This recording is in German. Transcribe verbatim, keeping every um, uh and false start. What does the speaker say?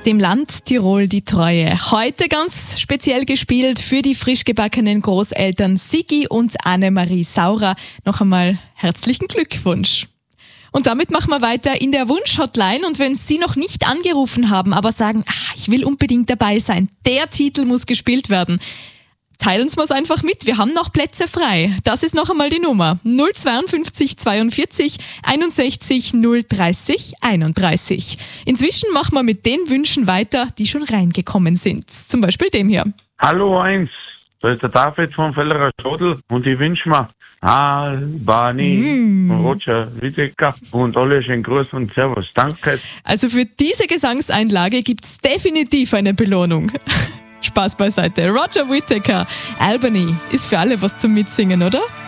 Dem Land Tirol die Treue. Heute ganz speziell gespielt für die frisch gebackenen Großeltern Sigi und Annemarie Saurer. Noch einmal herzlichen Glückwunsch. Und damit machen wir weiter in der Wunsch-Hotline. Und wenn Sie noch nicht angerufen haben, aber sagen, ach, ich will unbedingt dabei sein, der Titel muss gespielt werden, teilen Sie es einfach mit. Wir haben noch Plätze frei. Das ist noch einmal die Nummer null zweiundfünfzig zweiundvierzig einundsechzig null dreißig einunddreißig. Inzwischen machen wir mit den Wünschen weiter, die schon reingekommen sind. Zum Beispiel dem hier. Hallo eins, da ist der David von Fellerer Stodel und ich wünsche mir Albani mm. von Roger Wiedecker und alle schönen Gruß und Servus. Danke. Also für diese Gesangseinlage gibt es definitiv eine Belohnung. Spaß beiseite. Roger Whittaker, Albany ist für alle was zum Mitsingen, oder?